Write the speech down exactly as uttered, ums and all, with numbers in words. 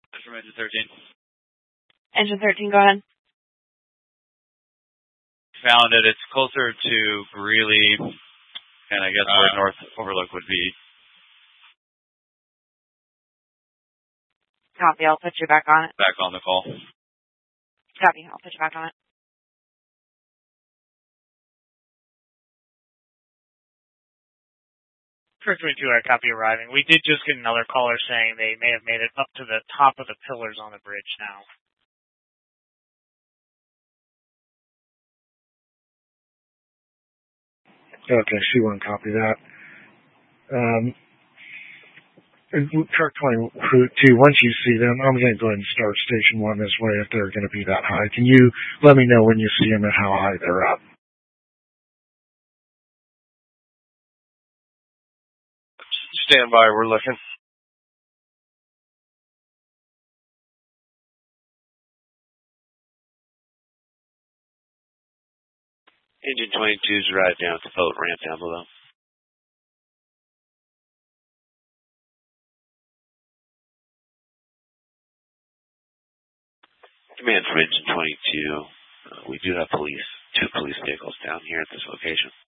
That's from engine thirteen. Engine thirteen, go ahead. Found it. It's closer to Greeley, and I guess uh, where North Overlook would be. Copy, I'll put you back on it. Back on the call. Copy, I'll put you back on it. First twenty-two, I copy arriving. We did just get another caller saying they may have made it up to the top of the pillars on the bridge now. Okay, C one, copy that. Um, truck twenty-two, once you see them, I'm going to go ahead and start station one this way if they're going to be that high. Can you let me know when you see them and how high they're up? Stand by, we're looking. Engine twenty-two's right down at the boat ramp down below. Command from Engine twenty-two. Uh, we do have police, two police vehicles down here at this location.